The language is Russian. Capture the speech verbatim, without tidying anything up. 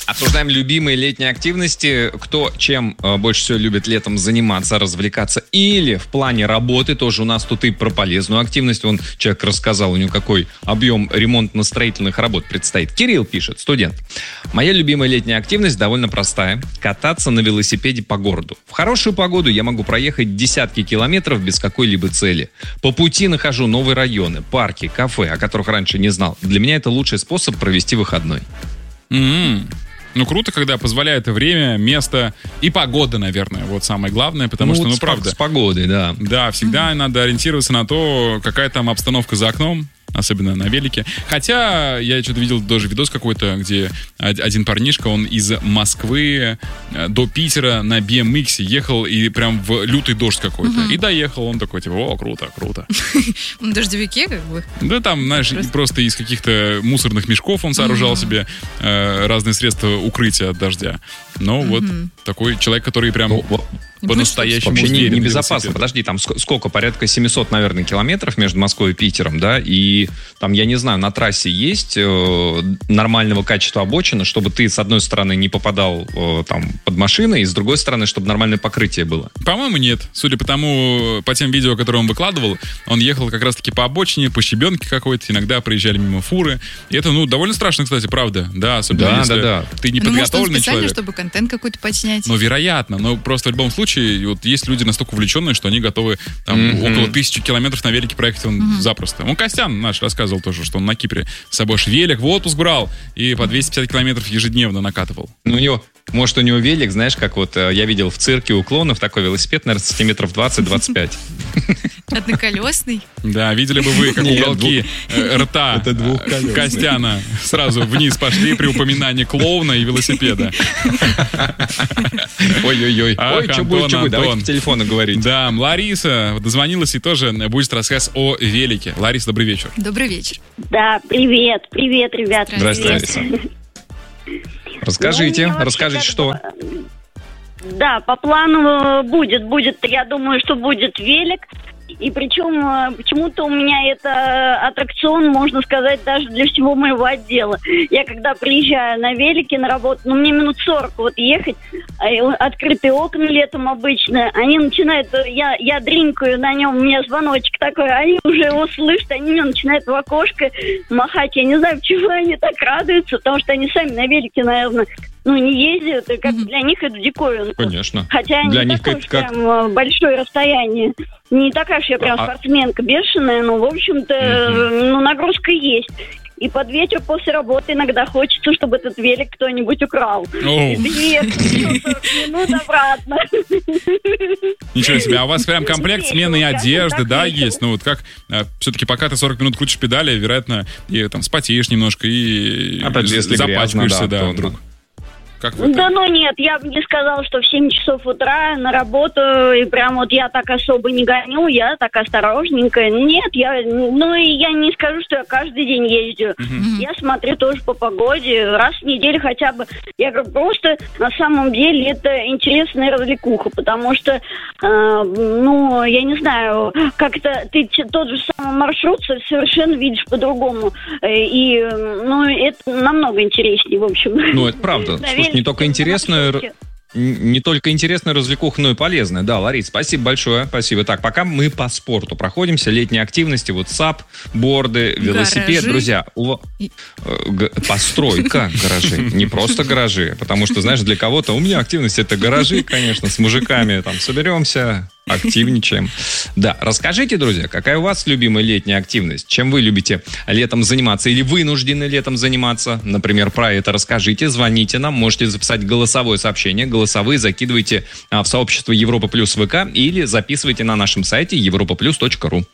Обсуждаем любимые летние активности. Кто чем э, больше всего любит летом заниматься, развлекаться. Или в плане работы тоже у нас тут и про полезную активность. Вон человек рассказал, у него какой объем ремонтно-строительных работ предстоит. Кирилл пишет, студент. Моя любимая летняя активность довольно простая. Кататься на велосипеде по городу. В хорошую погоду я могу проехать десятки километров без какой-либо цели. По пути нахожу новые районы, парки, кафе, о которых раньше не знал. Для меня это лучший способ провести выходной. Mm-hmm. Ну, круто, когда позволяет время, место и погода, наверное, вот самое главное, потому ну, что, ну, с правда. С погодой, да. Да, всегда mm-hmm. надо ориентироваться на то, какая там обстановка за окном, особенно на велике. Хотя я что-то видел даже видос какой-то, где один парнишка, он из Москвы до Питера на би эм икс ехал и прям в лютый дождь какой-то. Угу. И доехал, он такой, типа, о, круто, круто. На дождевике как бы? Да там, знаешь, просто из каких-то мусорных мешков он сооружал себе разные средства укрытия от дождя. Но вот такой человек, который прям... по-настоящему вообще не, небезопасно. Подожди, там сколько? Порядка семьсот, наверное, километров между Москвой и Питером, да? И там, я не знаю, на трассе есть э, нормального качества обочина, чтобы ты, с одной стороны, не попадал э, там под машиной, и с другой стороны, чтобы нормальное покрытие было? По-моему, нет. Судя по тому, по тем видео, которые он выкладывал, он ехал как раз-таки по обочине, по щебенке какой-то, иногда проезжали мимо фуры. И это, ну, довольно страшно, кстати, правда. Да, особенно да, если да, да. ты не ну, подготовленный может, человек. чтобы контент какой-то подснять. Ну, вероятно. Но просто в любом случае, вот есть люди настолько увлеченные, что они готовы там mm-hmm. около тысячи километров на велике проехать он mm-hmm. запросто. Он Костян наш рассказывал тоже, что он на Кипре с собой велик в отпуск брал и по двести пятьдесят километров ежедневно накатывал. Ну, у него, может, у него велик, знаешь, как вот я видел в цирке у клоунов такой велосипед, наверное, сантиметров двадцать-двадцать пять. Одноколесный? Да, видели бы вы, как уголки рта Костяна сразу вниз пошли при упоминании клоуна и велосипеда. Ой-ой-ой. Ой, что будет, что будет, давайте по телефону говорить. Да, Лариса дозвонилась и тоже будет рассказ о велике. Лариса, добрый вечер. Добрый вечер. Да, привет, привет, ребята. Здравствуйте, Лариса. Расскажите, ну, расскажите, что... Да, по плану будет, будет, я думаю, что будет велик. И причем почему-то у меня это аттракцион, можно сказать, даже для всего моего отдела. Я когда приезжаю на велике на работу, ну мне минут сорок вот ехать, открытые окна летом обычно, они начинают, я, я дринкаю на нем, у меня звоночек такой, они уже его слышат, они мне начинают в окошко махать. Я не знаю, почему они так радуются, потому что они сами на велике, наверное, ну, не ездят, и как mm-hmm. для них это диковинка. Конечно. Хотя для не них такое это как... прям большое расстояние. Не такая уж я прям а... спортсменка бешеная, но, в общем-то, mm-hmm. ну, нагрузка есть. И под вечер после работы иногда хочется, чтобы этот велик кто-нибудь украл. Oh. сорок минут обратно. Ничего себе, а у вас прям комплект смены одежды, да, есть? Ну вот как, все-таки пока ты сорок минут крутишь педали, вероятно, и там спотеешь немножко, и запачкаешься, да, вдруг. Да ну нет, я бы не сказала, что в семь часов утра на работу, и прям вот я так особо не гоню, я так осторожненькая. Нет, я, ну и я не скажу, что я каждый день езжу. Uh-huh. Я смотрю тоже по погоде, раз в неделю хотя бы. Я говорю, просто на самом деле это интересная развлекуха, потому что, э, ну, я не знаю, как-то ты тот же самый маршрут совершенно видишь по-другому. И, ну, это намного интереснее, в общем. Ну, это правда. Не только интересную, не только интересную развлекуху, но и полезную. Да, Ларис, спасибо большое. Спасибо. Так, пока мы по спорту проходимся, летние активности, вот САП, борды, велосипед. Гаражи. Друзья, у... г... постройка гаражей. Не просто гаражи, потому что, знаешь, для кого-то у меня активность это гаражи, конечно, с мужиками там соберемся, активничаем. Да, расскажите, друзья, какая у вас любимая летняя активность? Чем вы любите летом заниматься или вынуждены летом заниматься? Например, про это расскажите, звоните нам, можете записать голосовое сообщение. Голосовые закидывайте а, в сообщество Европа Плюс ВК или записывайте на нашем сайте европа плюс точка ру.